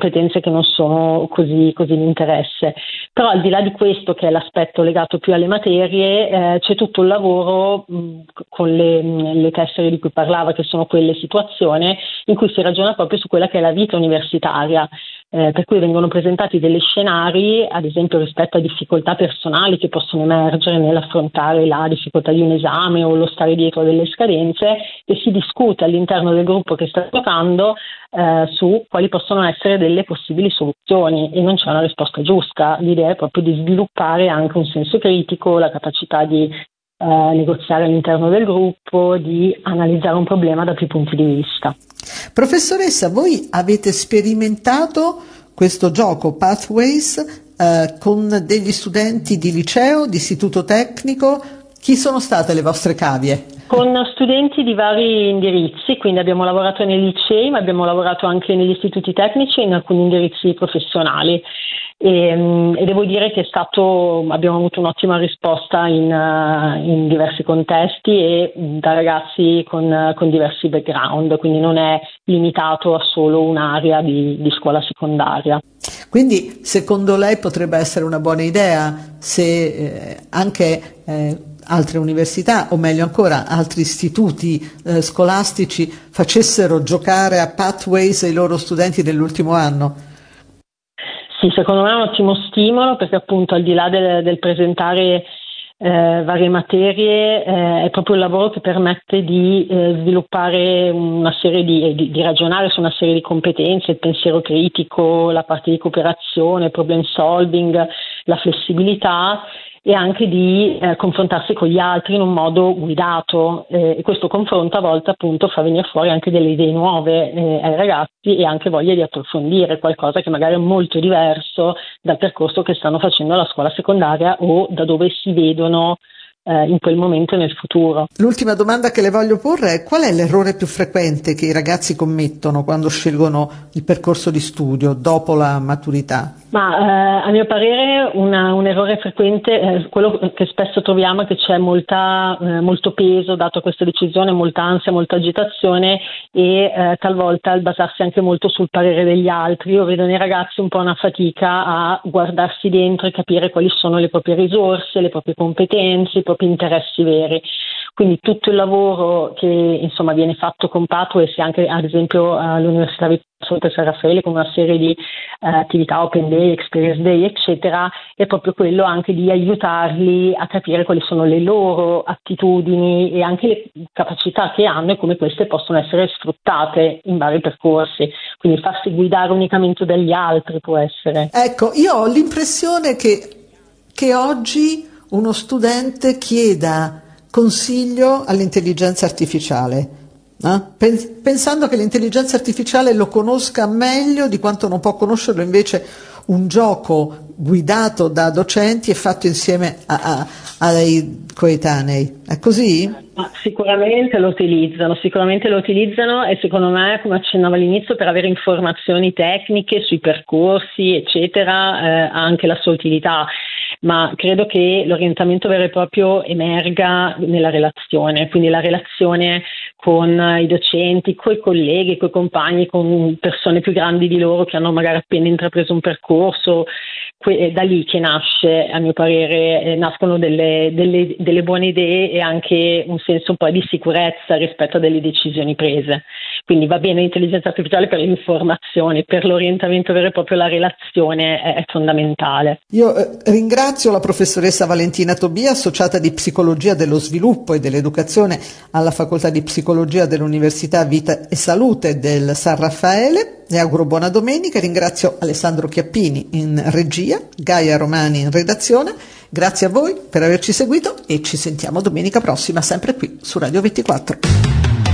competenze che non sono così di interesse. Però al di là di questo, che è l'aspetto legato più alle materie, c'è tutto il lavoro con le tessere di cui parlava, che sono quelle situazioni in cui si ragiona proprio su quella che è la vita universitaria, per cui vengono presentati degli scenari, ad esempio rispetto a difficoltà personali che possono emergere nell'affrontare la difficoltà di un esame o lo stare dietro delle scadenze, e si discute all'interno del gruppo che sta giocando su quali possono essere delle possibili soluzioni, e non c'è una risposta giusta. L'idea è proprio di sviluppare anche un senso critico, la capacità di negoziare all'interno del gruppo, di analizzare un problema da più punti di vista. Professoressa, voi avete sperimentato questo gioco Pathways con degli studenti di liceo, di istituto tecnico? Chi sono state le vostre cavie? Con studenti di vari indirizzi, quindi abbiamo lavorato nei licei, ma abbiamo lavorato anche negli istituti tecnici e in alcuni indirizzi professionali. E devo dire che abbiamo avuto un'ottima risposta in diversi contesti e da ragazzi con diversi background, quindi non è limitato a solo un'area di scuola secondaria. Quindi secondo lei potrebbe essere una buona idea se anche altre università, o meglio ancora altri istituti scolastici facessero giocare a Pathways i loro studenti dell'ultimo anno? Sì, secondo me è un ottimo stimolo, perché appunto al di là del presentare varie materie, è proprio il lavoro che permette di sviluppare una serie di ragionare su una serie di competenze, il pensiero critico, la parte di cooperazione, problem solving, la flessibilità, e anche di confrontarsi con gli altri in un modo guidato, e questo confronto a volte appunto fa venire fuori anche delle idee nuove ai ragazzi, e anche voglia di approfondire qualcosa che magari è molto diverso dal percorso che stanno facendo alla scuola secondaria o da dove si vedono in quel momento nel futuro. L'ultima domanda che le voglio porre è: qual è l'errore più frequente che i ragazzi commettono quando scelgono il percorso di studio dopo la maturità? Ma a mio parere un errore frequente, quello che spesso troviamo, è che c'è molto peso dato a questa decisione, molta ansia, molta agitazione, e talvolta il basarsi anche molto sul parere degli altri. Io vedo nei ragazzi un po' una fatica a guardarsi dentro e capire quali sono le proprie risorse, le proprie competenze, i propri interessi veri. Quindi tutto il lavoro che insomma viene fatto con Pathways, e anche ad esempio all'Università Vittorio San Raffaele con una serie di attività open day, experience day, eccetera, è proprio quello anche di aiutarli a capire quali sono le loro attitudini e anche le capacità che hanno e come queste possono essere sfruttate in vari percorsi. Quindi farsi guidare unicamente dagli altri può essere. Ecco, io ho l'impressione che oggi uno studente chieda consiglio all'intelligenza artificiale, pensando che l'intelligenza artificiale lo conosca meglio di quanto non può conoscerlo invece un gioco guidato da docenti e fatto insieme ai coetanei. È così? Sicuramente lo utilizzano, e secondo me, come accennavo all'inizio, per avere informazioni tecniche sui percorsi, eccetera, ha anche la sua utilità. Ma credo che l'orientamento vero e proprio emerga nella relazione, quindi la relazione con i docenti, con i colleghi, con i compagni, con persone più grandi di loro che hanno magari appena intrapreso un percorso. È da lì che nasce, a mio parere, nascono delle buone idee e anche un senso un po' di sicurezza rispetto a delle decisioni prese. Quindi va bene l'intelligenza artificiale per l'informazione, per l'orientamento vero e proprio la relazione è fondamentale. Io ringrazio la professoressa Valentina Tobia, associata di psicologia dello sviluppo e dell'educazione alla facoltà di psicologia dell'Università Vita e Salute del San Raffaele. Le auguro buona domenica. Ringrazio Alessandro Chiappini in regia, Gaia Romani in redazione. Grazie a voi per averci seguito e ci sentiamo domenica prossima sempre qui su Radio 24.